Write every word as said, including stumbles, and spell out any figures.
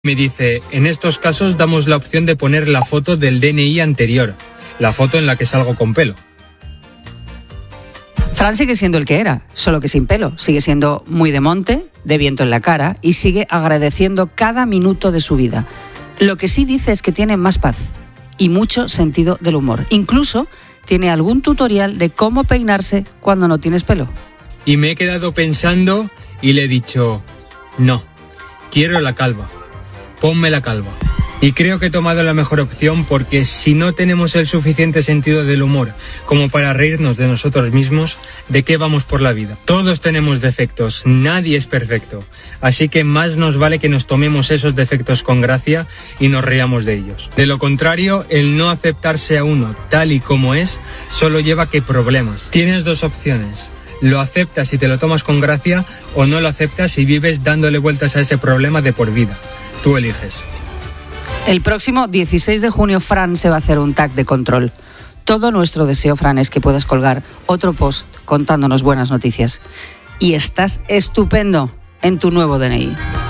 Me dice, en estos casos damos la opción de poner la foto del D N I anterior, la foto en la que salgo con pelo. Fran sigue siendo el que era, solo que sin pelo. Sigue siendo muy de monte, de viento en la cara y sigue agradeciendo cada minuto de su vida. Lo que sí dice es que tiene más paz y mucho sentido del humor. Incluso tiene algún tutorial de cómo peinarse cuando no tienes pelo. Y me he quedado pensando y le he dicho, no, quiero la calva. Ponme la calva. Y creo que he tomado la mejor opción porque si no tenemos el suficiente sentido del humor como para reírnos de nosotros mismos, ¿de qué vamos por la vida? Todos tenemos defectos, nadie es perfecto. Así que más nos vale que nos tomemos esos defectos con gracia y nos reamos de ellos. De lo contrario, el no aceptarse a uno tal y como es solo lleva a que problemas. Tienes dos opciones. Lo aceptas y te lo tomas con gracia o no lo aceptas y vives dándole vueltas a ese problema de por vida. Tú eliges. El próximo dieciséis de junio, Fran se va a hacer un tag de control. Todo nuestro deseo, Fran, es que puedas colgar otro post contándonos buenas noticias. Y estás estupendo en tu nuevo D N I.